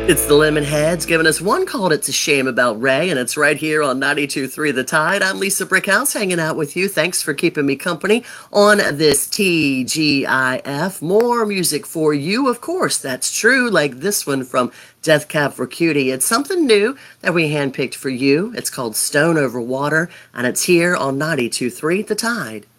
It's the Lemonheads giving us one called It's a Shame About Ray, and it's right here on 92.3 The Tide. I'm Lisa Brickhouse hanging out with you. Thanks for keeping me company on this TGIF. More music for you, of course, that's true, like this one from Death Cab for Cutie. It's something new that we handpicked for you. It's called Stone Over Water, and it's here on 92.3 The Tide.